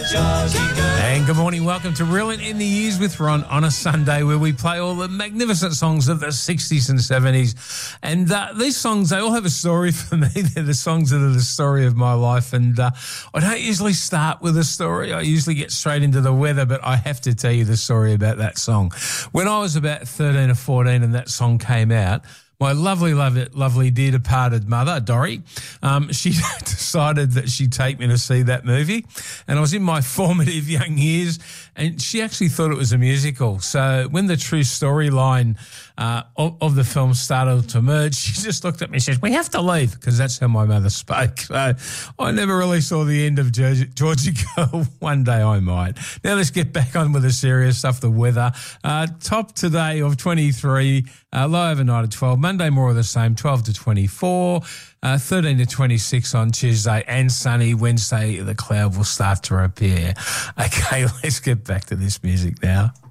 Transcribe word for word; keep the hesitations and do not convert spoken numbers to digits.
And good morning, welcome to Reeling in the Years with Ron on a Sunday where we play all the magnificent songs of the sixties and seventies. And uh, these songs, they all have a story for me. They're the songs that are the story of my life. And uh, I don't usually start with a story. I usually get straight into the weather, but I have to tell you the story about that song. When I was about thirteen or fourteen and that song came out, my lovely, lovely, lovely dear departed mother, Dorrie, um, she decided that she'd take me to see that movie. And I was in my formative young years, and she actually thought it was a musical. So when the true storyline uh, of, of the film started to emerge, she just looked at me and said, "We have to leave," because that's how my mother spoke. So I never really saw the end of Georgie, Georgie Girl. One day I might. Now let's get back on with the serious stuff, the weather. Uh, top today of twenty-three, uh, low overnight of twelve. Monday more of the same, twelve to twenty-four, uh, thirteen to twenty-six on Tuesday, and sunny. Wednesday, the cloud will start to appear. Okay, let's get back to this music now.